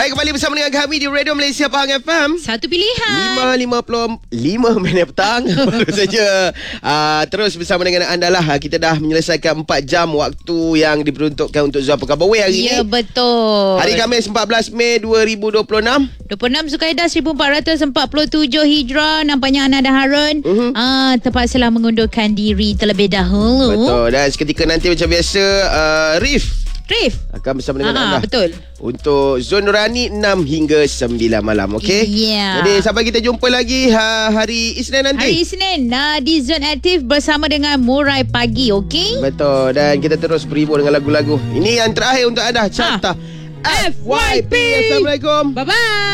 Baik, kembali bersama dengan kami di Radio Malaysia Pahang FM. Satu pilihan 5.55 minit petang. Baru saja terus bersama dengan anda lah. Kita dah menyelesaikan 4 jam waktu yang diperuntukkan untuk Zul Apa Khabar Weh hari Ya, ini. betul. Hari Khamis 14 Mei 2026. 26 Zulkaidah 1447 Hijrah. Nampaknya Ana dan Harun terpaksalah mengundurkan diri terlebih dahulu. Betul. Dan seketika nanti macam biasa Rif akan bersama dengan anda. Betul. Untuk Zon Nurani 6 hingga 9 malam. Okey? Ya. Jadi sampai kita jumpa lagi hari Isnin nanti. Hari Isnin di Zone Aktif bersama dengan Murai Pagi. Okey? Betul. Dan kita terus berhibur dengan lagu-lagu. Ini yang terakhir untuk anda, Carta FYP. Assalamualaikum. Bye-bye.